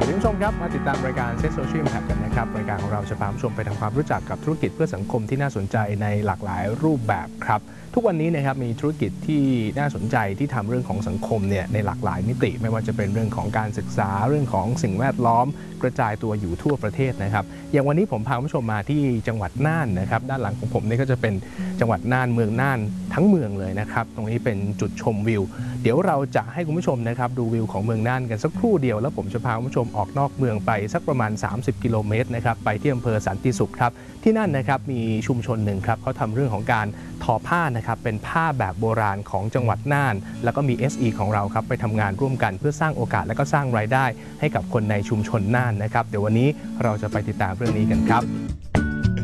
คุณผู้ชมครับมาติดตามรายการเซ็ตโซเชียลแพ็กกันนะครับรายการของเราจะพาคุณผู้ชมไปทำความรู้จักกับธุรกิจเพื่อสังคมที่น่าสนใจในหลากหลายรูปแบบครับทุกวันนี้นะครับมีธุรกิจที่น่าสนใจที่ทำเรื่องของสังคมเนี่ยในหลากหลายมิติไม่ว่าจะเป็นเรื่องของการศึกษาเรื่องของสิ่งแวดล้อมกระจายตัวอยู่ทั่วประเทศนะครับอย่างวันนี้ผมพาคุณผู้ชมมาที่จังหวัดน่านนะครับด้านหลังของผมนี่ก็จะเป็นจังหวัดน่านเมืองน่านทั้งเมืองเลยนะครับตรงนี้เป็นจุดชมวิวเดี๋ยวเราจะให้คุณผู้ชมนะครับดูวิวของเมืองน่านกันสักครู่เดียวแล้วผมจะพาคุณผู้ชมออกนอกเมืองไปสักประมาณ30 กิโลเมตรนะครับไปที่อำเภอสันติสุขครับที่นั่นนะครับมีชุมชนหนึ่งครับเขาทำเรื่องของการทอผ้านะครับเป็นผ้าแบบโบราณของจังหวัดน่านแล้วก็มี SE ของเราครับไปทำงานร่วมกันเพื่อสร้างโอกาสและก็สร้างรายได้ให้กับคนในชุมชนน่านนะครับเดี๋ยววันนี้เราจะไปติดตามเรื่องนี้กันครับ